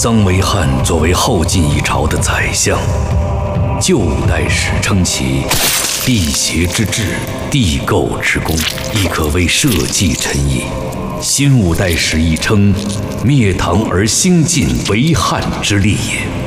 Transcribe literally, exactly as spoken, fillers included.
桑维汉作为后晋一朝的宰相，旧代史称其辟邪之志，地构之功，亦可谓社稷臣矣。新五代史亦称灭唐而兴晋为汉之利也。